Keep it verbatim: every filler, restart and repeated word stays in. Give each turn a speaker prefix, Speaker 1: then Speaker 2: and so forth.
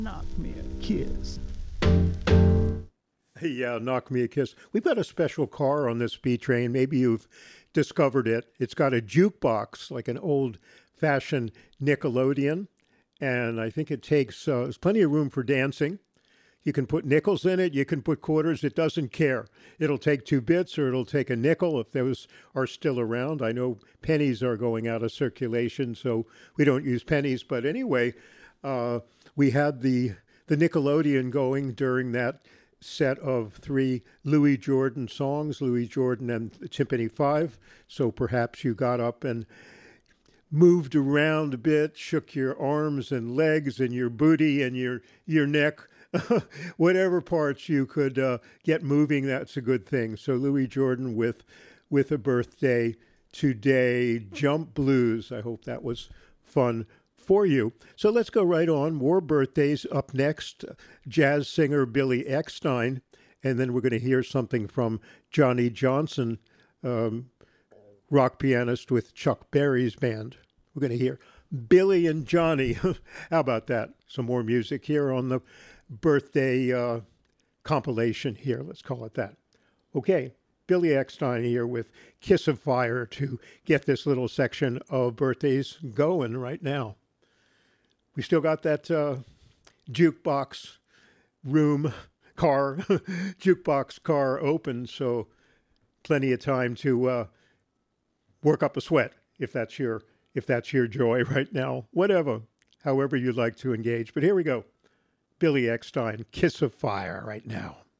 Speaker 1: Knock me a kiss.
Speaker 2: Yeah, knock me a kiss. We've got a special car on this B train. Maybe you've discovered it. It's got a jukebox, like an old fashioned Nickelodeon. And I think it takes, uh, there's plenty of room for dancing. You can put nickels in it. You can put quarters. It doesn't care. It'll take two bits or it'll take a nickel if those are still around. I know pennies are going out of circulation, so we don't use pennies. But anyway, uh, we had the the Nickelodeon going during that set of three Louis Jordan songs, Louis Jordan and the Tympany Five. So perhaps you got up and moved around a bit, shook your arms and legs and your booty and your your neck. Whatever parts you could uh, get moving, that's a good thing. So Louis Jordan with with a birthday today. Jump Blues. I hope that was fun for you. So let's go right on. More birthdays up next. Jazz singer Billy Eckstine. And then we're going to hear something from Johnny Johnson, um, rock pianist with Chuck Berry's band. We're going to hear Billy and Johnny. How about that? Some more music here on the birthday uh, compilation here. Let's call it that. Okay, Billy Eckstine here with Kiss of Fire to get this little section of birthdays going right now. We still got that uh, jukebox room car, jukebox car open, so plenty of time to uh, work up a sweat if that's your if that's your joy right now. Whatever, however you'd like to engage. But here we go. Billy Eckstine, Kiss of Fire right now.